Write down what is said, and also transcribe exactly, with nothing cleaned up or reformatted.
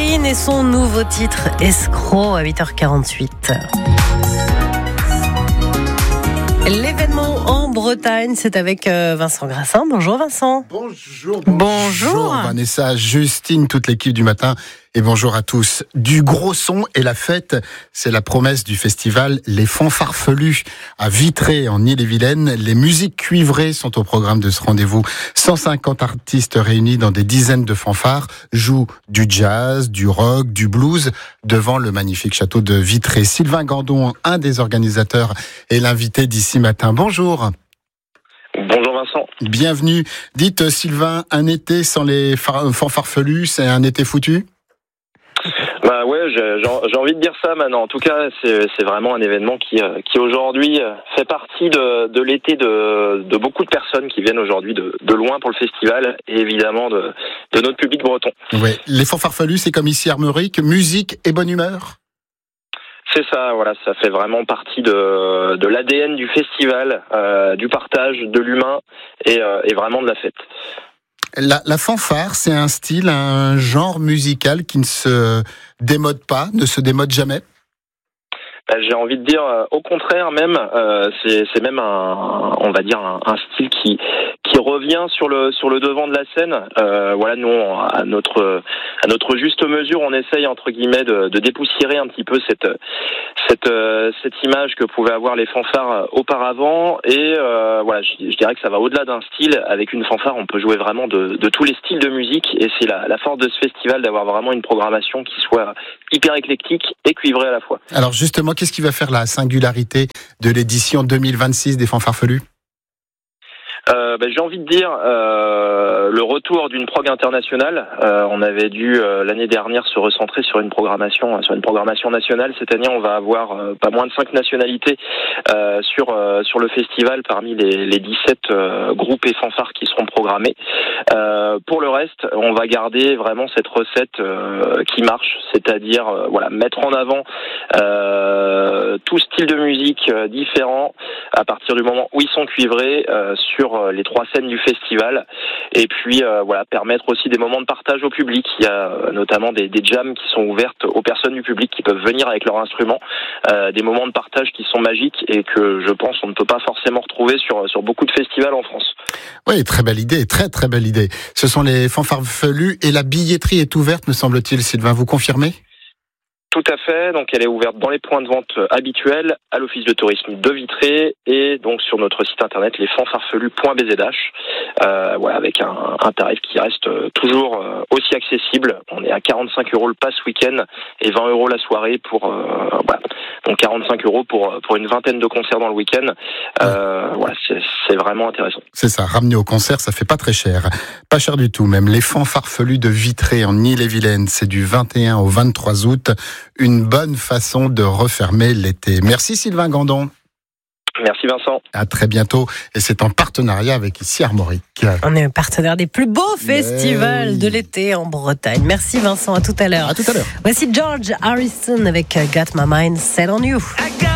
Perrine et son nouveau titre Escroc à huit heures quarante-huit. L'événement en Bretagne, c'est avec Vincent Grassin. Bonjour Vincent. Bonjour, bonjour. Bonjour. Vanessa, Justine, toute l'équipe du matin. Et bonjour à tous. Du gros son et la fête, c'est la promesse du festival Les Fanfarfelus à Vitré en Ille-et-Vilaine. Les musiques cuivrées sont au programme de ce rendez-vous. cent cinquante artistes réunis dans des dizaines de fanfares jouent du jazz, du rock, du blues devant le magnifique château de Vitré. Sylvain Gandon, un des organisateurs, est l'invité d'ici matin. Bonjour. Bonjour Vincent. Bienvenue. Dites Sylvain, un été sans les fanfarfelus, c'est un été foutu ? Bah ouais, j'ai, j'ai envie de dire ça maintenant. En tout cas, c'est, c'est vraiment un événement qui, qui aujourd'hui fait partie de, de l'été de, de beaucoup de personnes qui viennent aujourd'hui de, de loin pour le festival et évidemment de, de notre public breton. Ouais. Les fanfarfelus, c'est comme ici Armorique, musique et bonne humeur. C'est ça, voilà, ça fait vraiment partie de, de l'A D N du festival, euh, du partage, de l'humain et, euh, et vraiment de la fête. La, la fanfare, c'est un style, un genre musical qui ne se démode pas, ne se démode jamais. J'ai envie de dire, euh, au contraire même, euh, c'est, c'est même un, on va dire un, un style qui qui revient sur le sur le devant de la scène. Euh, voilà, nous à notre à notre juste mesure, on essaye entre guillemets de, de dépoussiérer un petit peu cette cette euh, cette image que pouvaient avoir les fanfares auparavant. Et euh, voilà, je, je dirais que ça va au-delà d'un style. Avec une fanfare, on peut jouer vraiment de, de tous les styles de musique. Et c'est la, la force de ce festival d'avoir vraiment une programmation qui soit hyper éclectique et cuivrée à la fois. Alors justement, qu'est-ce qui va faire la singularité de l'édition deux mille vingt-six des Fanfarfelus ? Euh, ben, j'ai envie de dire euh, le retour d'une prog internationale. Euh, on avait dû euh, l'année dernière se recentrer sur une programmation, sur une programmation nationale. Cette année, on va avoir euh, pas moins de cinq nationalités euh, sur euh, sur le festival parmi les, les dix-sept euh, groupes et fanfares qui seront programmés. Euh, pour le reste, on va garder vraiment cette recette euh, qui marche, c'est-à-dire euh, voilà mettre en avant euh, tout style de musique euh, différent à partir du moment où ils sont cuivrés euh, sur les trois scènes du festival et puis euh, voilà permettre aussi des moments de partage au public. Il y a euh, notamment des, des jams qui sont ouvertes aux personnes du public qui peuvent venir avec leur instrument, euh, des moments de partage qui sont magiques et que je pense on ne peut pas forcément retrouver sur sur beaucoup de festivals en France. Oui, très belle idée, très très belle idée. Ce sont les Fanfarfelus et la billetterie est ouverte, me semble-t-il. Sylvain, vous confirmez ? Tout à fait, donc elle est ouverte dans les points de vente habituels, à l'office de tourisme de Vitré et donc sur notre site internet les fanfarfelus point b z h, euh, voilà, avec un, un tarif qui reste toujours aussi accessible. On est à quarante-cinq euros le pass week-end et vingt euros la soirée pour euh, voilà. Donc quarante-cinq euros pour pour une vingtaine de concerts dans le week-end. Euh, ouais. Voilà, c'est, c'est vraiment intéressant. C'est ça, ramener au concert, ça fait pas très cher, pas cher du tout même. Les Fanfarfelus de Vitré en Ille-et-Vilaine, c'est du vingt et un au vingt-trois août. Une bonne façon de refermer l'été. Merci Sylvain Gandon. Merci Vincent. À très bientôt. Et c'est en partenariat avec ici Armorique. On est partenaire des plus beaux festivals oui. de l'été en Bretagne. Merci Vincent, à tout à l'heure. À tout à l'heure. Voici George Harrison avec Got My Mind Set On You.